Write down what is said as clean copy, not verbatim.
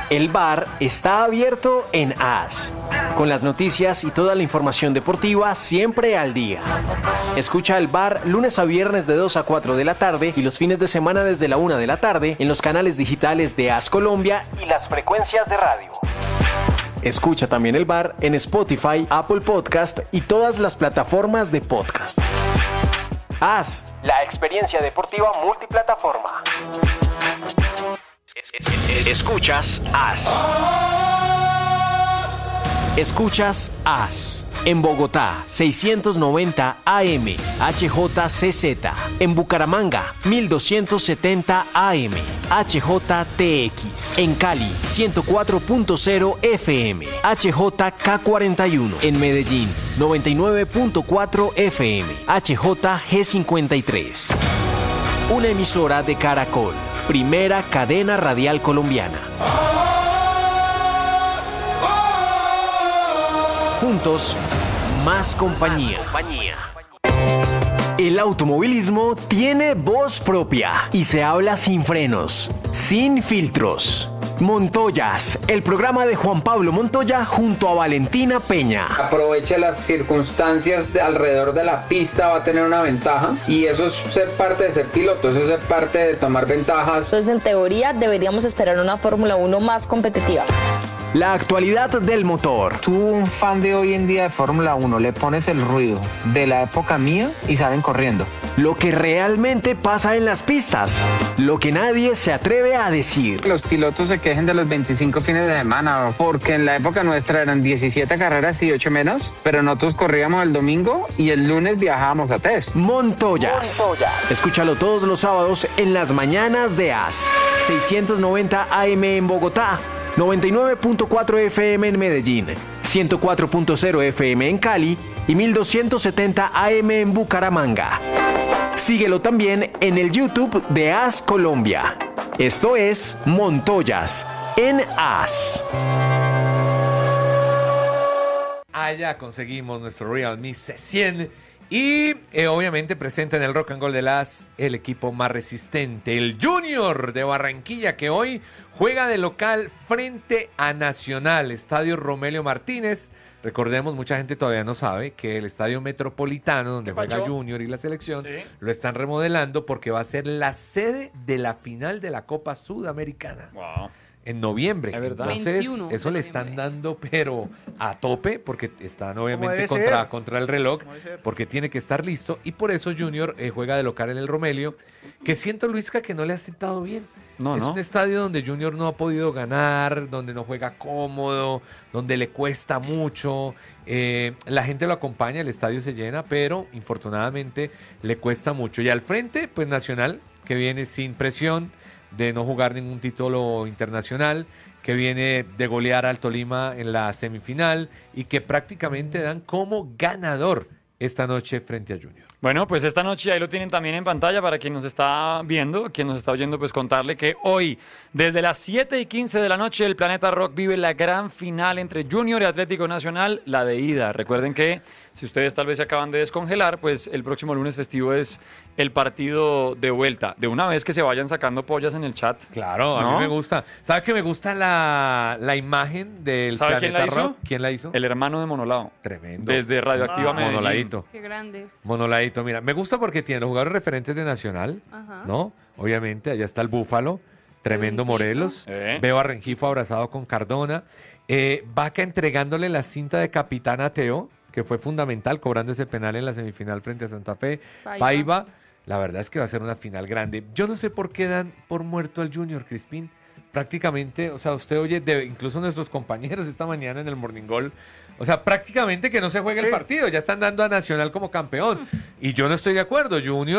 El bar está abierto en AS, con las noticias y toda la información deportiva siempre al día. Escucha el bar lunes a viernes de 2 a 4 de la tarde y los fines de semana desde la 1 de la tarde en los canales digitales de AS Colombia y las frecuencias de radio. Escucha también el bar en Spotify, Apple Podcast y todas las plataformas de podcast. AS, la experiencia deportiva multiplataforma. Escuchas AS. Escuchas AS. En Bogotá, 690 AM, HJCZ. En Bucaramanga, 1270 AM, HJTX. En Cali, 104.0 FM, HJK41. En Medellín, 99.4 FM, HJG53. Una emisora de Caracol, primera cadena radial colombiana. Juntos, más compañía. El automovilismo tiene voz propia y se habla sin frenos, sin filtros. Montoyas, el programa de Juan Pablo Montoya junto a Valentina Peña. Aproveche las circunstancias alrededor de la pista, va a tener una ventaja y eso es ser parte de ser piloto, eso es ser parte de tomar ventajas. Entonces, en teoría, deberíamos esperar una Fórmula 1 más competitiva. La actualidad del motor. Tú, un fan de hoy en día de Fórmula 1, le pones el ruido de la época mía y salen corriendo. Lo que realmente pasa en las pistas. Lo que nadie se atreve a decir. Los pilotos se quejen de los 25 fines de semana, porque en la época nuestra eran 17 carreras y 8 menos, pero nosotros corríamos el domingo y el lunes viajábamos a test. Montoyas. Escúchalo todos los sábados en las mañanas de AS. 690 AM en Bogotá. 99.4 FM en Medellín, 104.0 FM en Cali y 1270 AM en Bucaramanga. Síguelo también en el YouTube de AS Colombia. Esto es Montoyas en AS. Allá conseguimos nuestro Realme C100 y obviamente presenta en el Rock and Roll de AS el equipo más resistente, el Junior de Barranquilla, que hoy juega de local frente a Nacional, Estadio Romelio Martínez. Recordemos, mucha gente todavía no sabe que el Estadio Metropolitano, donde juega Junior y la selección, lo están remodelando porque va a ser la sede de la final de la Copa Sudamericana. Wow. En noviembre. Es verdad. Entonces, 21 eso de le están noviembre. dando, pero a tope, porque están obviamente debe ser. contra el reloj, porque tiene que estar listo, y por eso Junior juega de local en el Romelio, que siento, Luisca, que no le ha sentado bien. Es un estadio donde Junior no ha podido ganar, donde no juega cómodo, donde le cuesta mucho. La gente lo acompaña, el estadio se llena, pero infortunadamente le cuesta mucho. Y al frente, pues Nacional, que viene sin presión de no jugar ningún título internacional, que viene de golear al Tolima en la semifinal y que prácticamente dan como ganador esta noche frente a Junior. Bueno, pues esta noche ahí lo tienen también en pantalla para quien nos está viendo, quien nos está oyendo, pues contarle que hoy, desde las 7:15 de la noche, el Planeta Rock vive la gran final entre Junior y Atlético Nacional, la de ida. Recuerden que si ustedes tal vez se acaban de descongelar, pues el próximo lunes festivo es el partido de vuelta. De una vez que se vayan sacando pollas en el chat. Claro, ¿no? a mí me gusta. ¿Sabes que me gusta la imagen del ¿Sabe quién Planeta la hizo? Rock? ¿Quién la hizo? El hermano de Monolao. Tremendo. Desde Radioactiva Medellín. Monoladito. Qué grandes. Monoladito, mira, me gusta porque tiene los jugadores referentes de Nacional, Ajá. ¿no? Obviamente, allá está el Búfalo, tremendo Rengifo. Morelos. Veo a Rengifo abrazado con Cardona. Vaca entregándole la cinta de capitán a Teo, que fue fundamental, cobrando ese penal en la semifinal frente a Santa Fe. Paiva, la verdad es que va a ser una final grande. Yo no sé por qué dan por muerto al Junior, Crispín. Prácticamente, o sea, usted oye, incluso nuestros compañeros esta mañana en el Morning Goal, o sea, prácticamente que no se juegue el partido, ya están dando a Nacional como campeón. Y yo no estoy de acuerdo, Junior